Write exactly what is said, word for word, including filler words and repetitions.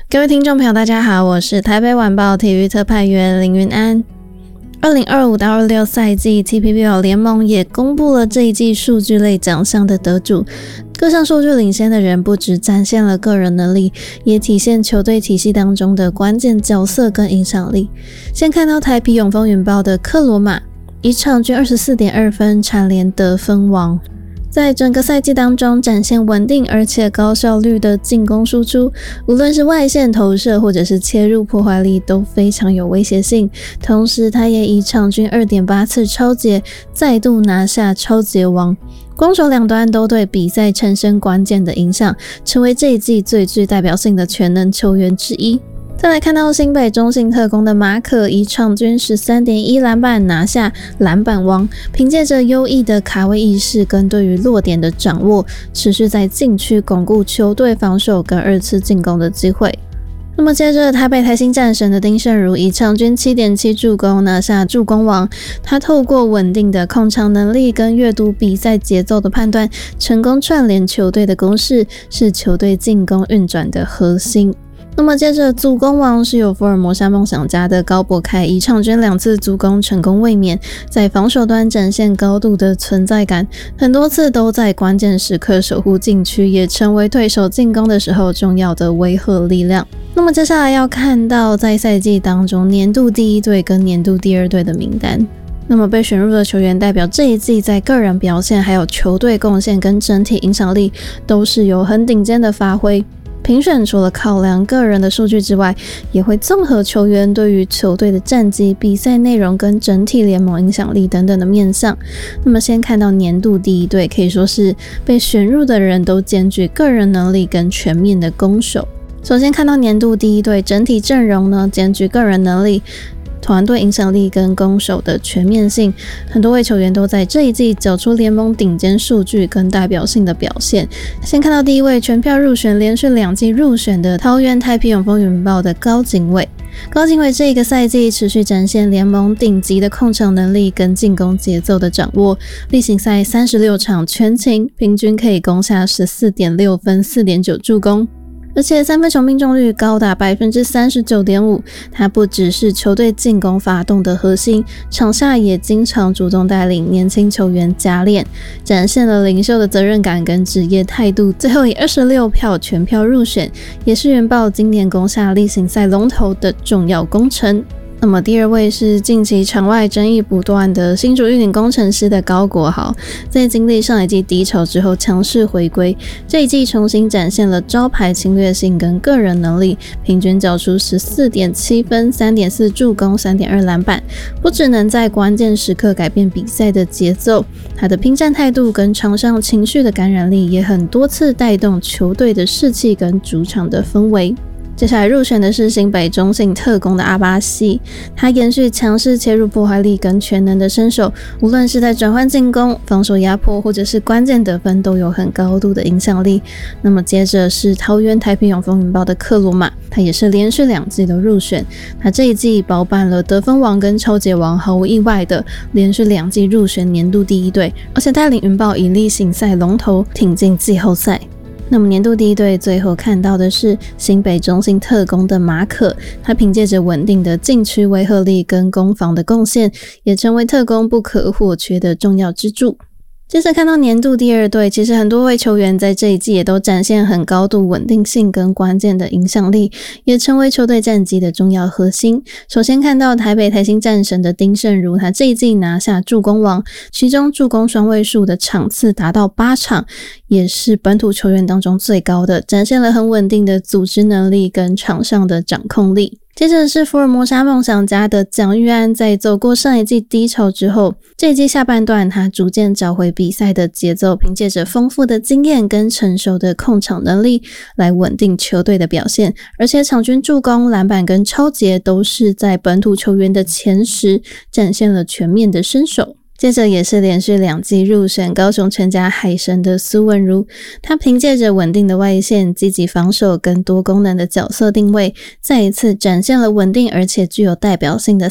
各位听众朋友大家好，我是台北晚报体育特派员林云安。二零二五到二六赛季 T P B L 联盟也公布了这一季数据类奖项的得主，各项数据领先的人不只展现了个人能力，也体现球队体系当中的关键角色跟影响力。先看到台啤永丰云豹的克罗马，以场均 二十四点二 分蝉联得分王，在整个赛季当中展现稳定而且高效率的进攻输出，无论是外线投射或者是切入破坏力都非常有威胁性。同时他也以场均 二点八 次抄截再度拿下抄截王，攻守两端都对比赛产生关键的影响，成为这一季最具代表性的全能球员之一。再来看到新北中信特攻的马可，以场均 十三点一 篮板拿下篮板王，凭借着优异的卡位意识跟对于落点的掌握，持续在禁区巩固球队防守跟二次进攻的机会。那么接着台北台新战神的丁胜儒，以场均 七点七 助攻拿下助攻王，他透过稳定的控场能力跟阅读比赛节奏的判断，成功串联球队的攻势，是球队进攻运转的核心。那么接着助攻王是由福尔摩沙梦想家的高博凯，以场均两次助攻成功卫冕，在防守端展现高度的存在感，很多次都在关键时刻守护禁区，也成为对手进攻的时候重要的威慑力量。那么接下来要看到在赛季当中年度第一队跟年度第二队的名单。那么被选入的球员代表这一季在个人表现还有球队贡献跟整体影响力都是有很顶尖的发挥。评选除了考量个人的数据之外，也会综合球员对于球队的战绩、比赛内容跟整体联盟影响力等等的面向。那么先看到年度第一队，可以说是被选入的人都兼具个人能力跟全面的攻守。首先看到年度第一队整体阵容呢，兼具个人能力、团队影响力跟攻守的全面性，很多位球员都在这一季缴出联盟顶尖数据跟代表性的表现。先看到第一位全票入选，连续两季入选的桃园台啤永丰云豹的高景伟。高景伟这一个赛季持续展现联盟顶级的控场能力跟进攻节奏的掌握，例行赛三十六场全勤，平均可以攻下 十四点六 分 四点九 助攻，而且三分球命中率高达 百分之三十九点五， 他不只是球队进攻发动的核心，场下也经常主动带领年轻球员加练，展现了领袖的责任感跟职业态度，最后以二十六票全票入选，也是云豹今年攻下例行赛龙头的重要功臣。那么第二位是近期场外争议不断的新竹玉林工程师的高国豪，在经历上一季低潮之后强势回归，这一季重新展现了招牌侵略性跟个人能力，平均缴出 十四点七 分 三点四 助攻 三点二 篮板，不只能在关键时刻改变比赛的节奏，他的拼战态度跟场上情绪的感染力也很多次带动球队的士气跟主场的氛围。接下来入选的是新北中信特攻的阿巴西，他延续强势切入破坏力跟全能的身手，无论是在转换进攻、防守压迫或者是关键得分都有很高度的影响力。那么接着是桃园台啤永丰云豹的克罗马，他也是连续两季都入选，他这一季包办了得分王跟抄截王，毫无意外的连续两季入选年度第一队，而且带领云豹以例行赛龙头挺进季后赛。那么年度第一队最后看到的是新北中信特攻的马可，他凭借着稳定的禁区威慑力跟攻防的贡献，也成为特攻不可或缺的重要支柱。接着看到年度第二队，其实很多位球员在这一季也都展现很高度稳定性跟关键的影响力，也成为球队战绩的重要核心。首先看到台北台新战神的丁胜儒，他这一季拿下助攻王，其中助攻双位数的场次达到八场，也是本土球员当中最高的，展现了很稳定的组织能力跟场上的掌控力。接着是福尔摩沙梦想家的蒋玉安，在走过上一季低潮之后，这一季下半段他逐渐找回比赛的节奏，凭借着丰富的经验跟成熟的控场能力来稳定球队的表现，而且场均助攻、篮板跟抄截都是在本土球员的前十，展现了全面的身手。接着也是连续两季入选高雄全家海神的苏文如，他凭借着稳定的外线、积极防守跟多功能的角色定位，再一次展现了稳定而且具有代表性的